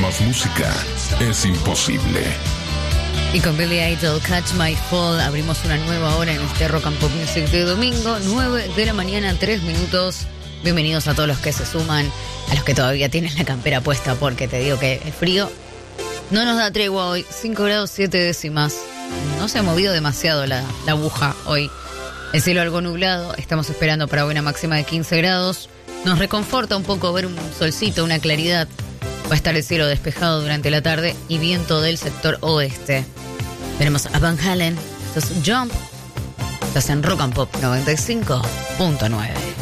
más música es imposible. Y con Billy Idol, Catch My Fall, abrimos una nueva hora en este Rock and Pop Music de domingo, 9 de la mañana, 3 minutos. Bienvenidos a todos los que se suman, a los que todavía tienen la campera puesta, porque te digo que el frío no nos da tregua hoy. 5 grados 7 décimas. No se ha movido demasiado la aguja hoy. El cielo algo nublado, estamos esperando para hoy una máxima de 15 grados. Nos reconforta un poco ver un solcito, una claridad. Va a estar el cielo despejado durante la tarde y viento del sector oeste. Tenemos a Van Halen, esto es Jump, estás en Rock and Pop 95.9.